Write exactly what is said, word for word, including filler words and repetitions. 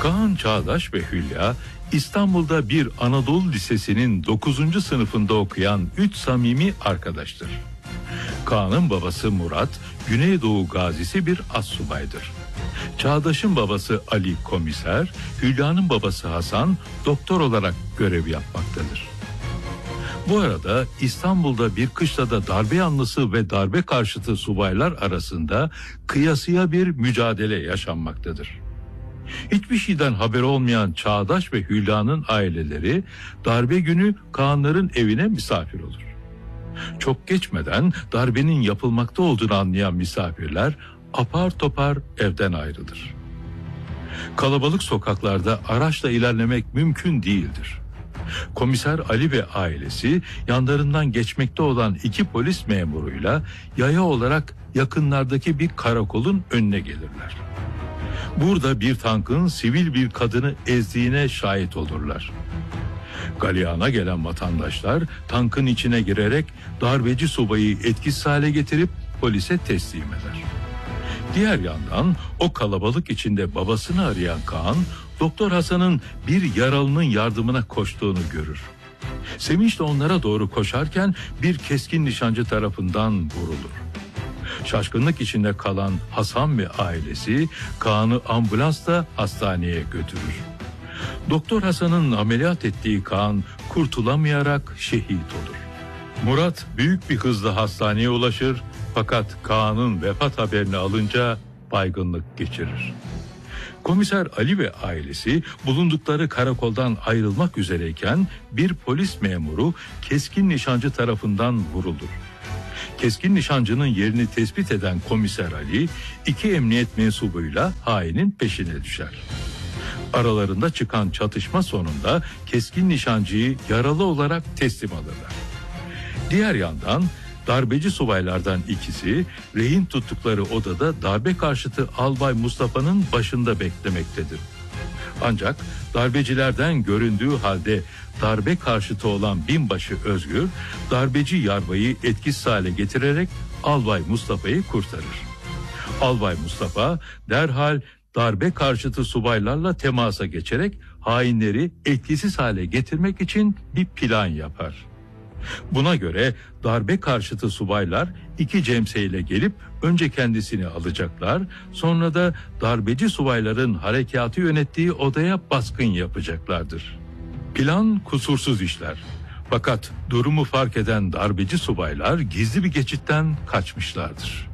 Kaan Çağdaş ve Hülya, İstanbul'da bir Anadolu Lisesi'nin dokuzuncu sınıfında okuyan üç samimi arkadaştır. Kaan'ın babası Murat, Güneydoğu gazisi bir astsubaydır. Çağdaş'ın babası Ali komiser, Hülya'nın babası Hasan doktor olarak görev yapmaktadır. Bu arada İstanbul'da bir kışlada darbe yanlısı ve darbe karşıtı subaylar arasında kıyasıya bir mücadele yaşanmaktadır. Hiçbir şeyden haberi olmayan Çağdaş ve Hülya'nın aileleri darbe günü Kaanların evine misafir olur. Çok geçmeden darbenin yapılmakta olduğunu anlayan misafirler apar topar evden ayrılır. Kalabalık sokaklarda araçla ilerlemek mümkün değildir. Komiser Ali ve ailesi yanlarından geçmekte olan iki polis memuruyla yaya olarak yakınlardaki bir karakolun önüne gelirler. Burada bir tankın sivil bir kadını ezdiğine şahit olurlar. Galeyana gelen vatandaşlar tankın içine girerek darbeci subayı etkisiz hale getirip polise teslim eder. Diğer yandan o kalabalık içinde babasını arayan Kaan, Doktor Hasan'ın bir yaralının yardımına koştuğunu görür. Sevinçle onlara doğru koşarken bir keskin nişancı tarafından vurulur. Şaşkınlık içinde kalan Hasan ve ailesi Kaan'ı ambulansla hastaneye götürür. Doktor Hasan'ın ameliyat ettiği Kaan kurtulamayarak şehit olur. Murat büyük bir hızla hastaneye ulaşır fakat Kaan'ın vefat haberini alınca baygınlık geçirir. Komiser Ali ve ailesi bulundukları karakoldan ayrılmak üzereyken bir polis memuru keskin nişancı tarafından vurulur. Keskin nişancının yerini tespit eden komiser Ali iki emniyet mensubuyla hainin peşine düşer. Aralarında çıkan çatışma sonunda keskin nişancıyı yaralı olarak teslim alırlar. Diğer yandan darbeci subaylardan ikisi rehin tuttukları odada darbe karşıtı Albay Mustafa'nın başında beklemektedir. Ancak darbecilerden göründüğü halde darbe karşıtı olan binbaşı Özgür, darbeci yarbayı etkisiz hale getirerek Albay Mustafa'yı kurtarır. Albay Mustafa derhal darbe karşıtı subaylarla temasa geçerek hainleri etkisiz hale getirmek için bir plan yapar. Buna göre darbe karşıtı subaylar iki cemseyle gelip önce kendisini alacaklar, sonra da darbeci subayların harekatı yönettiği odaya baskın yapacaklardır. Plan kusursuz işler. Fakat durumu fark eden darbeci subaylar gizli bir geçitten kaçmışlardır.